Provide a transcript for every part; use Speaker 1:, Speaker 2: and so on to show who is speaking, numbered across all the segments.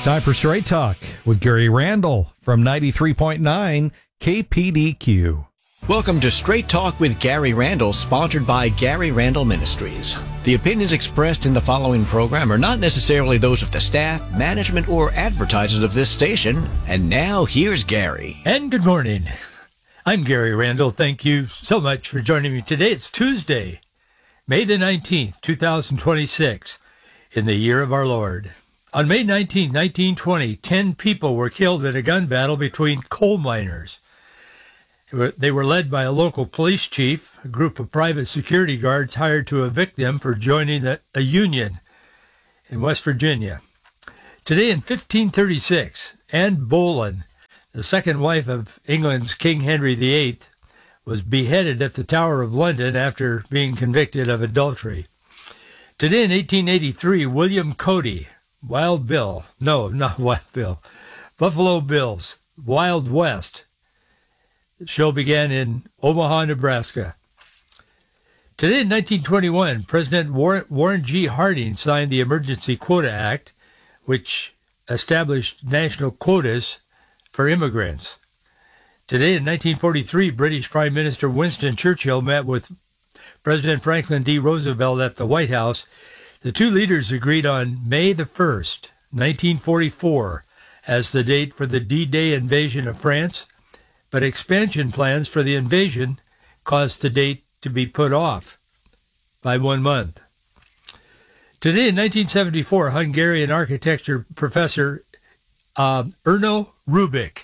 Speaker 1: Time for Straight Talk with Gary Randall from 93.9 KPDQ.
Speaker 2: Welcome to Straight Talk with Gary Randall, sponsored by Gary Randall Ministries. The opinions expressed in the following program are not necessarily those of the staff, management, or advertisers of this station. And now, here's Gary.
Speaker 3: And good morning. I'm Gary Randall. Thank you so much for joining me today. It's Tuesday, May the 19th, 2026, in the year of our Lord. On May 19, 1920, 10 people were killed in a gun battle between coal miners. They were led by a local police chief, a group of private security guards hired to evict them for joining a union in West Virginia. Today in 1536, Anne Boleyn, the second wife of England's King Henry VIII, was beheaded at the Tower of London after being convicted of adultery. Today in 1883, William Cody, Buffalo Bill's Wild West. The show began in Omaha, Nebraska. Today in 1921, President Warren G. Harding signed the Emergency Quota Act, which established national quotas for immigrants. Today in 1943, British Prime Minister Winston Churchill met with President Franklin D. Roosevelt at the White House. The two leaders agreed on May the 1st, 1944, as the date for the D-Day invasion of France, but expansion plans for the invasion caused the date to be put off by 1 month. Today in 1974, Hungarian architecture professor Erno Rubik,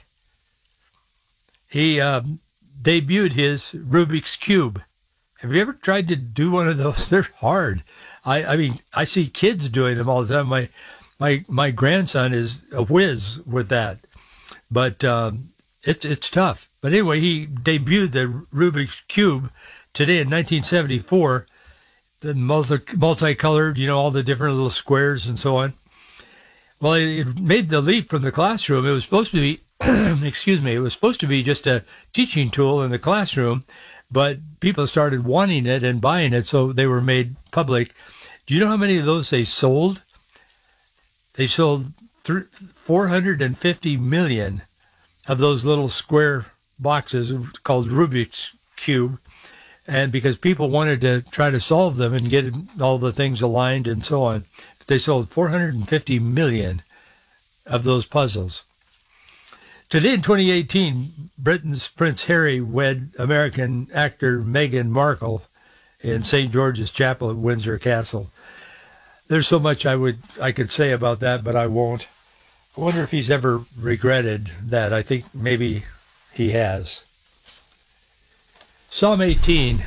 Speaker 3: he debuted his Rubik's Cube. Have you ever tried to do one of those? They're hard. I mean, I see kids doing them all the time. My grandson is a whiz with that, but it's tough. But anyway, he debuted the Rubik's Cube today in 1974. The multicolored, all the different little squares and so on. Well, it made the leap from the classroom. It was supposed to be, it was supposed to be just a teaching tool in the classroom, but people started wanting it and buying it, so they were made public. Do you know how many of those they sold? They sold 450 million of those little square boxes called Rubik's Cube, and because people wanted to try to solve them and get all the things aligned and so on. But they sold 450 million of those puzzles. Today in 2018, Britain's Prince Harry wed American actor Meghan Markle in St. George's Chapel at Windsor Castle. There's so much I could say about that, but I won't. I wonder if he's ever regretted that. I think maybe he has. Psalm 18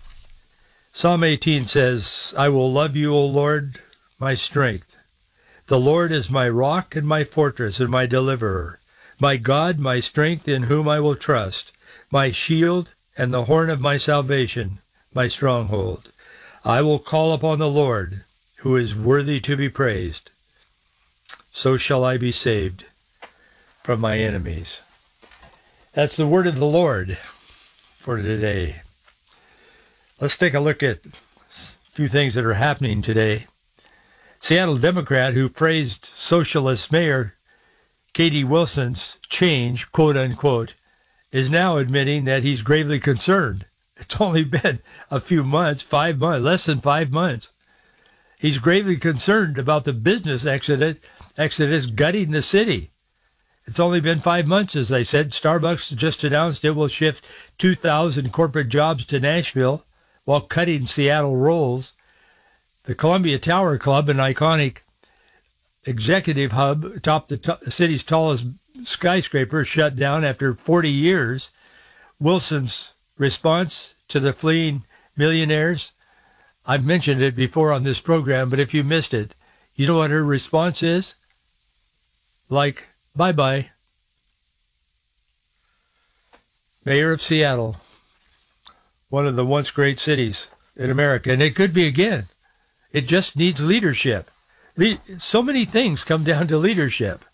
Speaker 3: says, I will love you, O Lord, my strength. The Lord is my rock and my fortress and my deliverer, my God, my strength in whom I will trust, my shield and the horn of my salvation, my stronghold. I will call upon the Lord, who is worthy to be praised. So shall I be saved from my enemies. That's the word of the Lord for today. Let's take a look at a few things that are happening today. Seattle Democrat who praised socialist Mayor Katie Wilson's change, quote unquote, is now admitting that he's gravely concerned. It's only been a few months, 5 months, less than 5 months. He's gravely concerned about the business exodus gutting the city. It's only been 5 months, as I said. Starbucks just announced it will shift 2,000 corporate jobs to Nashville while cutting Seattle rolls. The Columbia Tower Club, an iconic executive hub atop the city's tallest skyscraper, shut down after 40 years. Wilson's response to the fleeing millionaires, I've mentioned it before on this program, but if you missed it, you know what her response is? Like, bye-bye. Mayor of Seattle, one of the once great cities in America, and it could be again. It just needs leadership. So many things come down to leadership.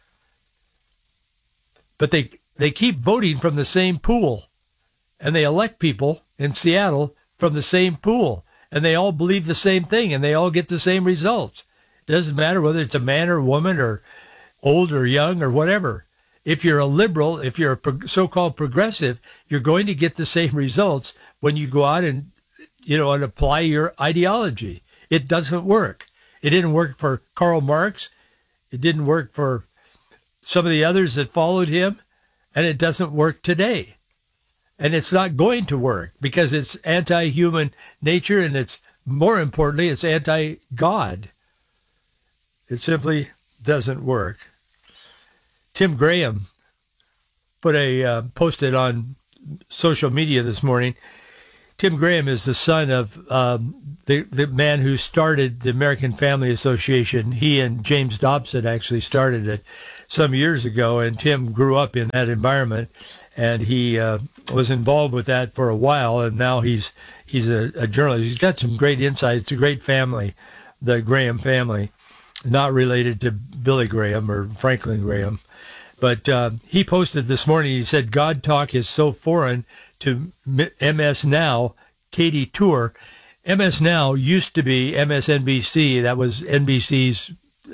Speaker 3: But they keep voting from the same pool, and they elect people in Seattle from the same pool. And they all believe the same thing, and they all get the same results. It doesn't matter whether it's a man or a woman old or young or whatever. If you're a liberal, if you're a so-called progressive, you're going to get the same results when you go out and, and apply your ideology. It doesn't work. It didn't work for Karl Marx. It didn't work for some of the others that followed him. And it doesn't work today. And it's not going to work because it's anti-human nature, and it's, more importantly, it's anti-God. It simply doesn't work. Tim Graham posted on social media this morning. Tim Graham is the son of the man who started the American Family Association. He and James Dobson actually started it some years ago, and Tim grew up in that environment, and he was involved with that for a while, and now he's a journalist. He's got some great insights. It's a great family, the Graham family, not related to Billy Graham or Franklin Graham. But he posted this morning, he said, God talk is so foreign to MS Now, Katie Tour. MS Now used to be MSNBC. That was NBC's,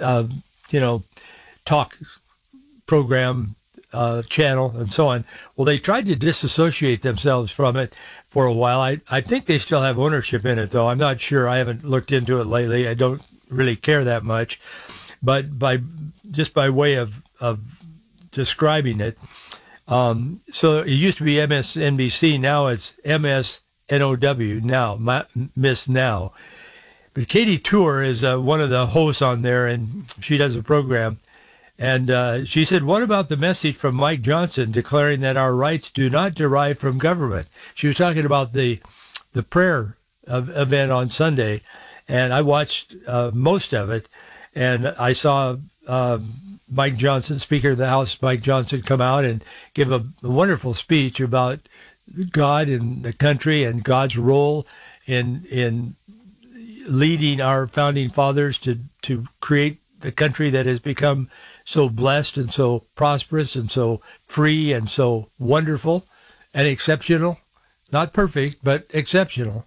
Speaker 3: talk program channel and so on. Well, they tried to disassociate themselves from it for a while. I think they still have ownership in it, though. I'm not sure. I haven't looked into it lately. I don't really care that much. But by way of describing it, so it used to be MSNBC. Now it's MSNOW. Now, Miss Now. But Katie Tour is one of the hosts on there, and she does a program. And she said, what about the message from Mike Johnson declaring that our rights do not derive from government? She was talking about the prayer event on Sunday, and I watched most of it, and I saw Mike Johnson, Speaker of the House, Mike Johnson, come out and give a wonderful speech about God and the country and God's role in leading our founding fathers to create the country that has become so blessed and so prosperous and so free and so wonderful and exceptional. Not perfect, but exceptional.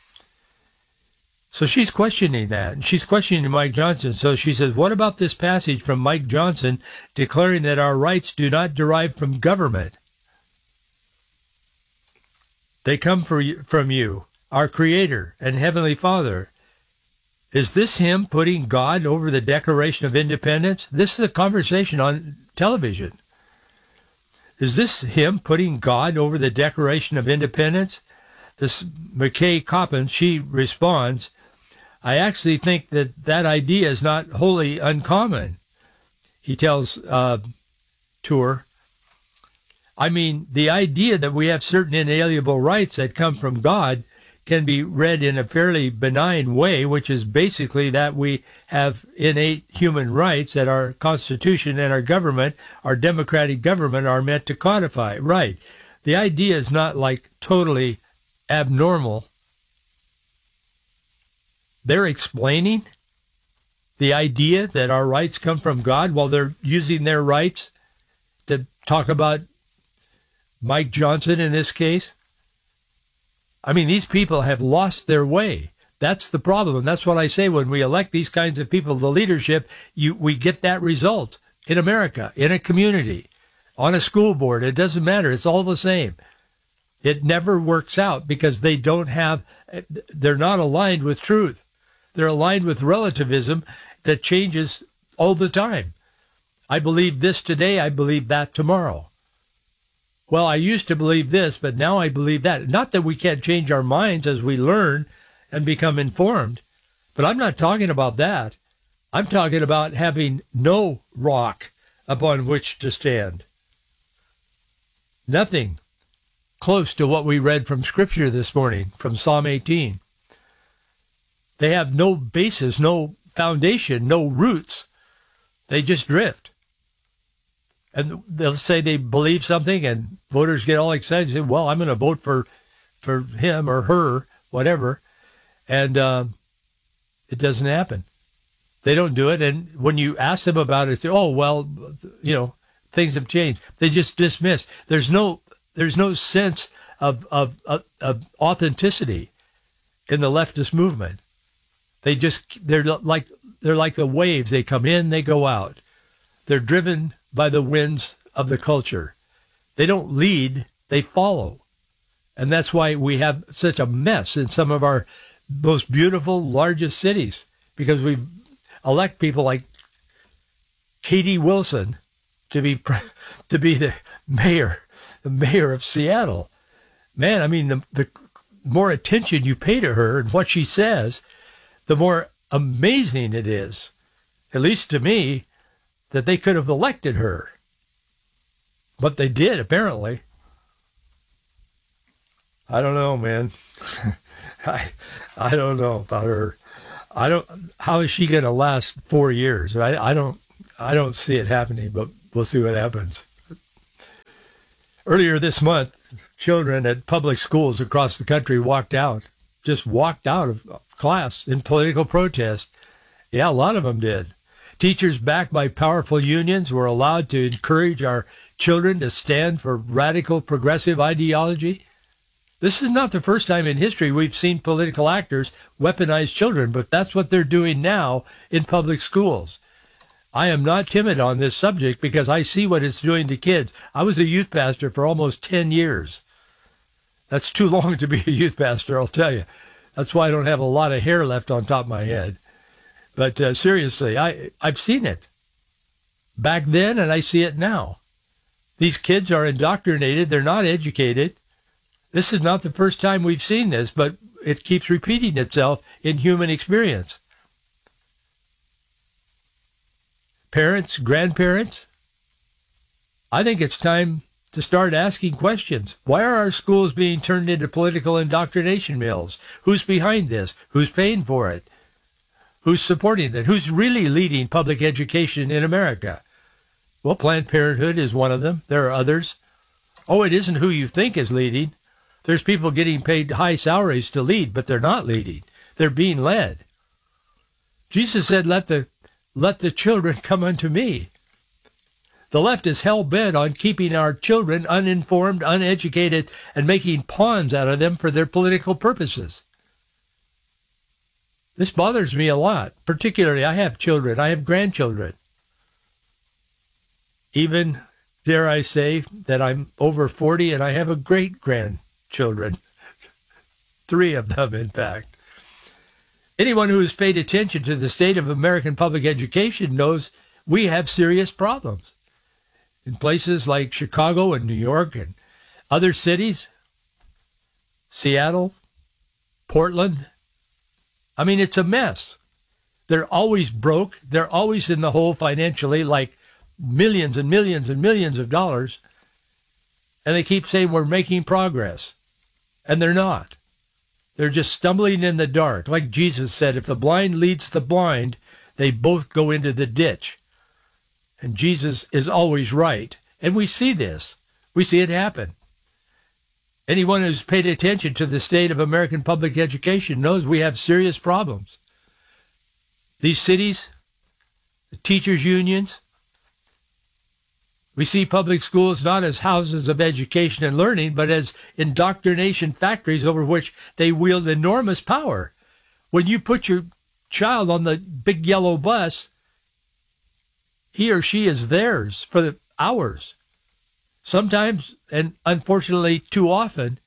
Speaker 3: So she's questioning that, and she's questioning Mike Johnson. So she says, what about this passage from Mike Johnson declaring that our rights do not derive from government? They come from you, our Creator and Heavenly Father. Is this him putting God over the Declaration of Independence? This is a conversation on television. Is this him putting God over the Declaration of Independence? This McKay Coppins, she responds, I actually think that idea is not wholly uncommon. He tells Tour, I mean, the idea that we have certain inalienable rights that come from God can be read in a fairly benign way, which is basically that we have innate human rights that our Constitution and our government, our democratic government, are meant to codify. Right. The idea is not like totally abnormal. They're explaining the idea that our rights come from God while they're using their rights to talk about Mike Johnson in this case. I mean, these people have lost their way. That's the problem. And that's what I say when we elect these kinds of people to leadership, we get that result in America, in a community, on a school board. It doesn't matter. It's all the same. It never works out because they're not aligned with truth. They're aligned with relativism that changes all the time. I believe this today. I believe that tomorrow. Well, I used to believe this, but now I believe that. Not that we can't change our minds as we learn and become informed, but I'm not talking about that. I'm talking about having no rock upon which to stand. Nothing close to what we read from Scripture this morning, from Psalm 18. They have no basis, no foundation, no roots. They just drift. And they'll say they believe something, and voters get all excited and say, well, I'm going to vote for him or her, whatever. And it doesn't happen. They don't do it. And when you ask them about it, they say, oh, well, things have changed. They just dismiss. There's no sense of authenticity in the leftist movement. They're like the waves. They come in, they go out. They're driven by the winds of the culture. They don't lead, they follow. And that's why we have such a mess in some of our most beautiful, largest cities, because we elect people like Katie Wilson to be the mayor of Seattle. Man, I mean, the more attention you pay to her and what she says, the more amazing it is, at least to me, that they could have elected her. But they did, apparently. I don't know, man. I don't know about her. How is she going to last 4 years? I don't see it happening, but we'll see what happens. Earlier this month, children at public schools across the country walked out of class in political protest. Yeah, a lot of them did. Teachers backed by powerful unions were allowed to encourage our children to stand for radical progressive ideology. This is not the first time in history we've seen political actors weaponize children, but that's what they're doing now in public schools. I am not timid on this subject because I see what it's doing to kids. I was a youth pastor for almost 10 years. That's too long to be a youth pastor, I'll tell you. That's why I don't have a lot of hair left on top of my head. But seriously, I've seen it back then, and I see it now. These kids are indoctrinated. They're not educated. This is not the first time we've seen this, but it keeps repeating itself in human experience. Parents, grandparents, I think it's time to start asking questions. Why are our schools being turned into political indoctrination mills? Who's behind this? Who's paying for it? Who's supporting it? Who's really leading public education in America? Well, Planned Parenthood is one of them. There are others. Oh, it isn't who you think is leading. There's people getting paid high salaries to lead, but they're not leading. They're being led. Jesus said, let the children come unto me. The left is hell-bent on keeping our children uninformed, uneducated, and making pawns out of them for their political purposes. This bothers me a lot. Particularly, I have children. I have grandchildren. Even, dare I say, that I'm over 40 and I have a great-grandchildren. 3 of them, in fact. Anyone who has paid attention to the state of American public education knows we have serious problems. In places like Chicago and New York and other cities, Seattle, Portland, I mean, it's a mess. They're always broke. They're always in the hole financially, like millions and millions and millions of dollars. And they keep saying we're making progress. And they're not. They're just stumbling in the dark. Like Jesus said, if the blind leads the blind, they both go into the ditch. And Jesus is always right. And we see this. We see it happen. Anyone who's paid attention to the state of American public education knows we have serious problems. These cities, the teachers' unions, we see public schools not as houses of education and learning, but as indoctrination factories over which they wield enormous power. When you put your child on the big yellow bus, he or she is theirs for the hours. Sometimes, and unfortunately too often,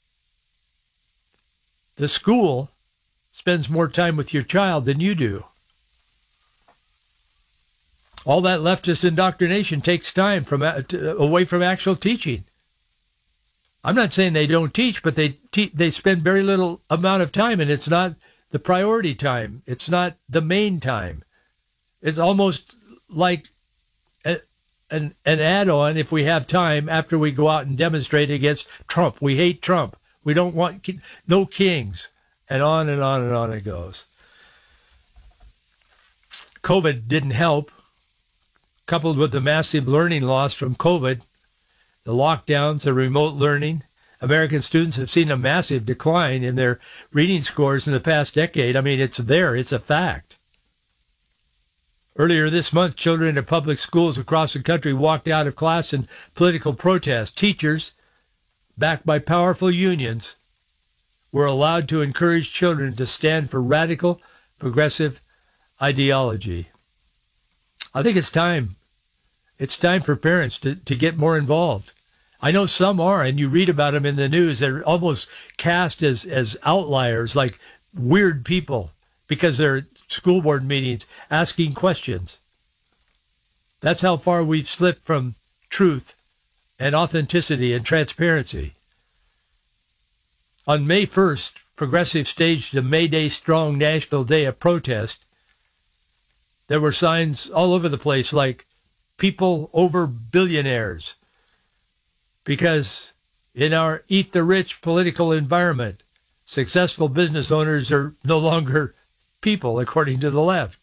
Speaker 3: the school spends more time with your child than you do. All that leftist indoctrination takes time away from actual teaching. I'm not saying they don't teach, but they spend very little amount of time, and it's not the priority time. It's not the main time. It's almost like an add-on if we have time after we go out and demonstrate against Trump. We hate Trump. We don't want no kings. And on and on and on it goes. COVID didn't help. Coupled with the massive learning loss from COVID, the lockdowns, the remote learning, American students have seen a massive decline in their reading scores in the past decade. I mean, it's there. It's a fact. Earlier this month, children in public schools across the country walked out of class in political protest. Teachers, backed by powerful unions, were allowed to encourage children to stand for radical, progressive ideology. I think it's time It's time for parents to get more involved. I know some are, and you read about them in the news. They're almost cast as outliers, like weird people, because they're at school board meetings asking questions. That's how far we've slipped from truth and authenticity and transparency. On May 1st, Progressive staged a May Day Strong National Day of Protest. There were signs all over the place like people over billionaires, because in our eat the rich political environment, successful business owners are no longer people, according to the left.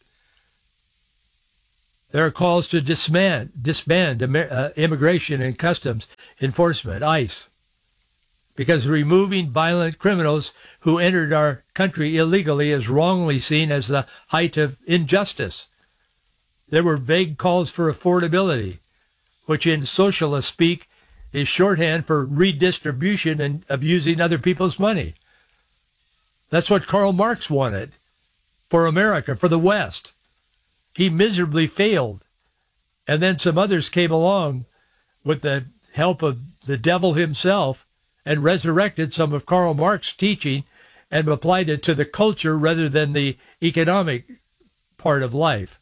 Speaker 3: There are calls to disband Immigration and Customs Enforcement, ICE, because removing violent criminals who entered our country illegally is wrongly seen as the height of injustice. There were vague calls for affordability, which in socialist speak is shorthand for redistribution and of using other people's money. That's what Karl Marx wanted for America, for the West. He miserably failed. And then some others came along with the help of the devil himself and resurrected some of Karl Marx's teaching and applied it to the culture rather than the economic part of life.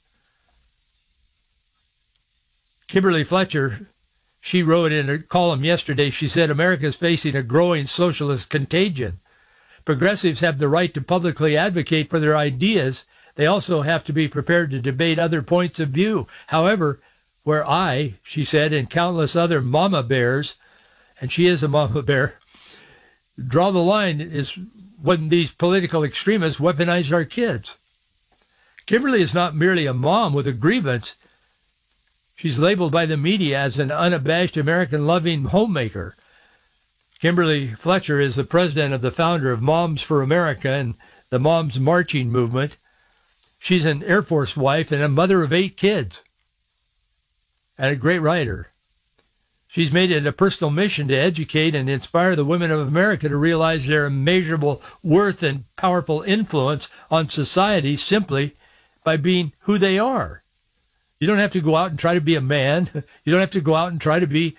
Speaker 3: Kimberly Fletcher, she wrote in a column yesterday, she said, America is facing a growing socialist contagion. Progressives have the right to publicly advocate for their ideas. They also have to be prepared to debate other points of view. However, where I, she said, and countless other mama bears, and she is a mama bear, draw the line is when these political extremists weaponize our kids. Kimberly is not merely a mom with a grievance. She's labeled by the media as an unabashed American-loving homemaker. Kimberly Fletcher is the president of the founder of Moms for America and the Moms Marching Movement. She's an Air Force wife and a mother of 8 kids, and a great writer. She's made it a personal mission to educate and inspire the women of America to realize their immeasurable worth and powerful influence on society simply by being who they are. You don't have to go out and try to be a man. You don't have to go out and try to be,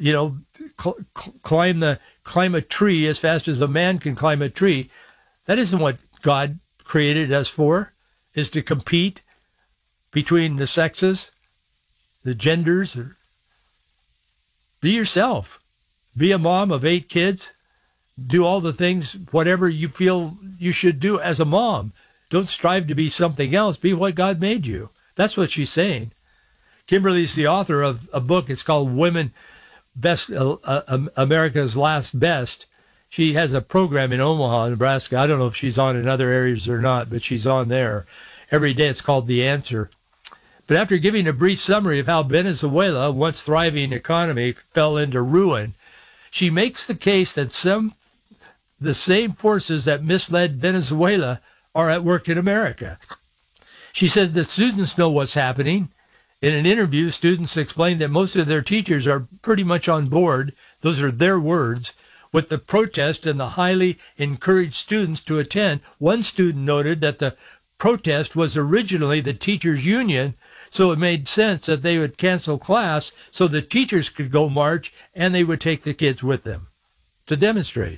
Speaker 3: climb a tree as fast as a man can climb a tree. That isn't what God created us for, is to compete between the sexes, the genders. Be yourself. Be a mom of 8 kids. Do all the things, whatever you feel you should do as a mom. Don't strive to be something else. Be what God made you. That's what she's saying. Kimberly's the author of a book. It's called Women Best, America's Last Best. She has a program in Omaha, Nebraska. I don't know if she's on in other areas or not, but she's on there. Every day it's called The Answer. But after giving a brief summary of how Venezuela, once thriving economy, fell into ruin, she makes the case that the same forces that misled Venezuela are at work in America. She says that students know what's happening. In an interview, students explained that most of their teachers are pretty much on board, those are their words, with the protest and the highly encouraged students to attend. One student noted that the protest was originally the teachers' union, so it made sense that they would cancel class so the teachers could go march and they would take the kids with them to demonstrate.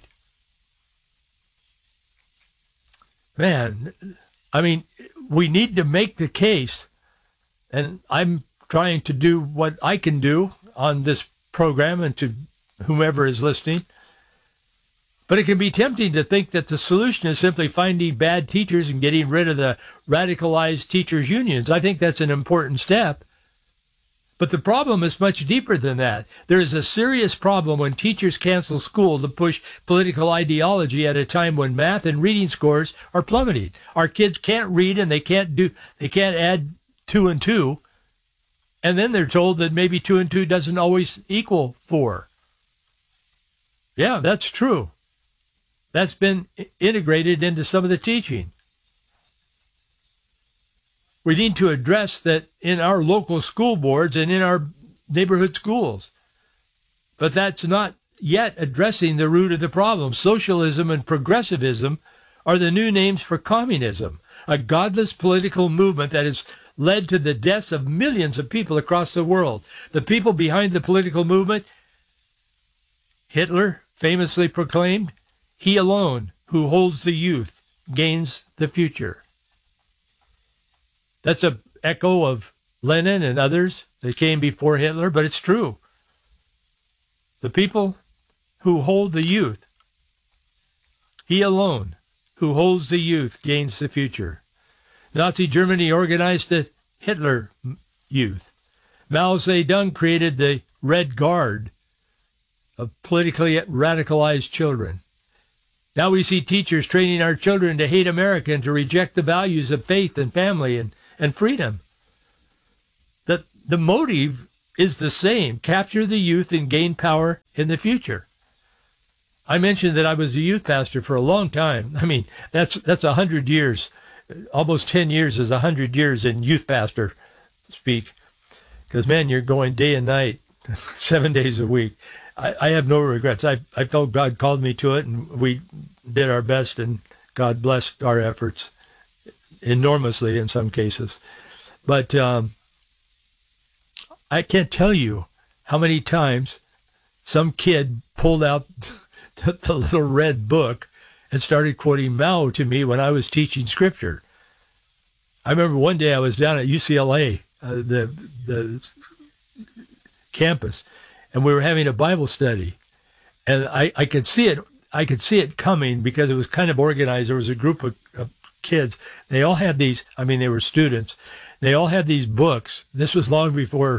Speaker 3: Man, I mean, we need to make the case, and I'm trying to do what I can do on this program and to whomever is listening. But it can be tempting to think that the solution is simply finding bad teachers and getting rid of the radicalized teachers' unions. I think that's an important step. But the problem is much deeper than that. There is a serious problem when teachers cancel school to push political ideology at a time when math and reading scores are plummeting. Our kids can't read and they can't add 2 and 2. And then they're told that maybe 2 and 2 doesn't always equal 4. Yeah, that's true. That's been integrated into some of the teaching. We need to address that in our local school boards and in our neighborhood schools. But that's not yet addressing the root of the problem. Socialism and progressivism are the new names for communism, a godless political movement that is led to the deaths of millions of people across the world. The people behind the political movement, Hitler famously proclaimed, "He alone who holds the youth gains the future." That's an echo of Lenin and others that came before Hitler, but it's true. The people who hold the youth, he alone who holds the youth gains the future. Nazi Germany organized the Hitler Youth. Mao Zedong created the Red Guard of politically radicalized children. Now we see teachers training our children to hate America and to reject the values of faith and family and freedom. The motive is the same: capture the youth and gain power in the future. I mentioned that I was a youth pastor for a long time. I mean, that's 100 years, almost 10 years is 100 years in youth pastor speak. Because, man, you're going day and night, 7 days a week. I have no regrets. I felt God called me to it, and we did our best, and God blessed our efforts enormously in some cases. But I can't tell you how many times some kid pulled out the little red book and started quoting Mao to me when I was teaching scripture. I remember one day I was down at UCLA, the campus, and we were having a Bible study, and I could see it. I could see it coming because it was kind of organized. There was a group of kids. They all had these. I mean, they were students. They all had these books. This was long before,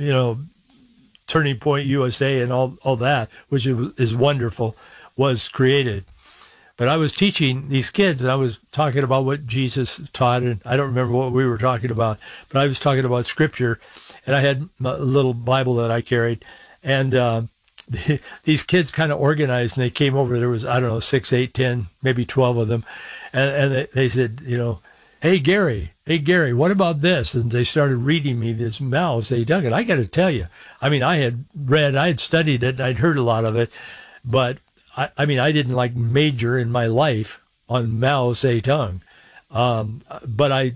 Speaker 3: Turning Point USA and all that, which is wonderful, was created. But I was teaching these kids, and I was talking about what Jesus taught, and I don't remember what we were talking about, but I was talking about Scripture, and I had a little Bible that I carried, and these kids kind of organized, and they came over. There was, 6, 8, 10, maybe 12 of them, and they said, Hey Gary, what about this? And they started reading me this Mao Zedong. And I got to tell you, I mean, I had studied it, I'd heard a lot of it, but I didn't major in my life on Mao Zedong. But I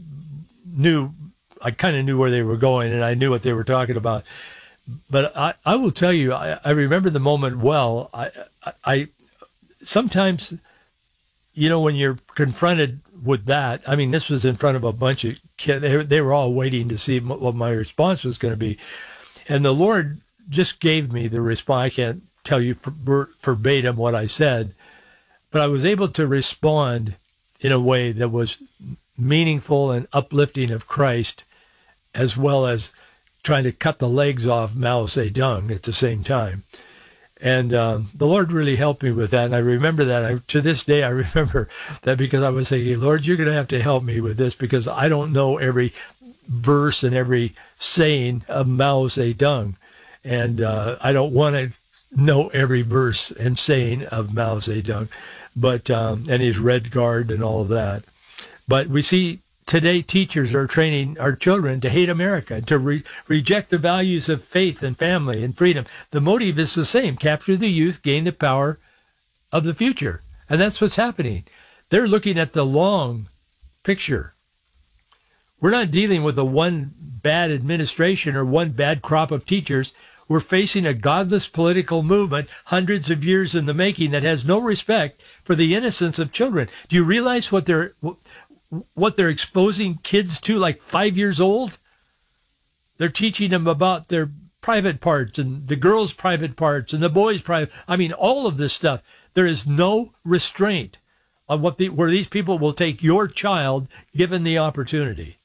Speaker 3: kind of knew where they were going, and I knew what they were talking about. But I will tell you, I remember the moment well. I sometimes, when you're confronted with that, I mean, this was in front of a bunch of kids. They were all waiting to see what my response was going to be. And the Lord just gave me the response. I can't tell you verbatim what I said, but I was able to respond in a way that was meaningful and uplifting of Christ, as well as trying to cut the legs off Mao Zedong at the same time. And the Lord really helped me with that. And I remember that. To this day, I remember that because I was thinking, Lord, you're going to have to help me with this because I don't know every verse and every saying of Mao Zedong. And I don't want to know every verse and saying of Mao Zedong, but and his Red Guard and all of that. But we see today teachers are training our children to hate America, to reject the values of faith and family and freedom. The motive is the same: capture the youth, gain the power of the future. And that's what's happening. They're looking at the long picture. We're not dealing with a one bad administration or one bad crop of teachers. We're facing a godless political movement hundreds of years in the making that has no respect for the innocence of children. Do you realize what they're exposing kids to, like 5 years old? They're teaching them about their private parts and the girls' private parts and the boys' private. I mean, all of this stuff. There is no restraint on where these people will take your child given the opportunity.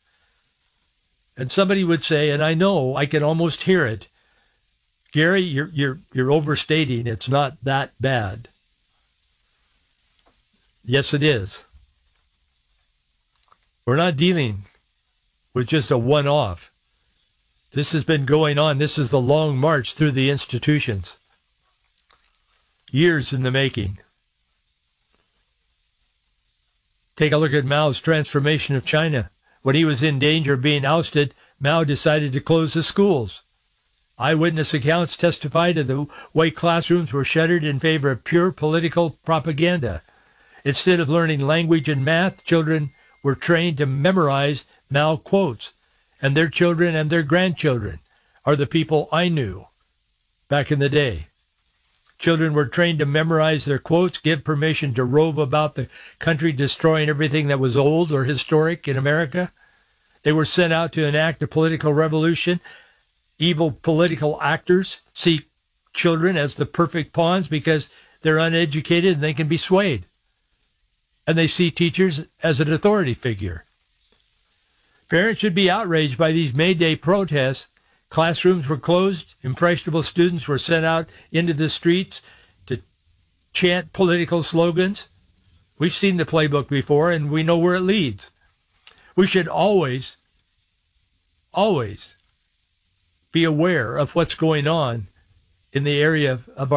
Speaker 3: And somebody would say, and I know I can almost hear it, Gary, you're overstating. It's not that bad. Yes, it is. We're not dealing with just a one-off. This has been going on. This is the long march through the institutions. Years in the making. Take a look at Mao's transformation of China. When he was in danger of being ousted, Mao decided to close the schools. Eyewitness accounts testify to the way classrooms were shuttered in favor of pure political propaganda. Instead of learning language and math, children were trained to memorize Mao quotes. and their children and their grandchildren are the people I knew back in the day. Children were trained to memorize their quotes, give permission to rove about the country, destroying everything that was old or historic in America. They were sent out to enact a political revolution. Evil political actors see children as the perfect pawns because they're uneducated and they can be swayed. And they see teachers as an authority figure. Parents should be outraged by these May Day protests. Classrooms were closed. Impressionable students were sent out into the streets to chant political slogans. We've seen the playbook before, and we know where it leads. We should always be aware of what's going on in the area of our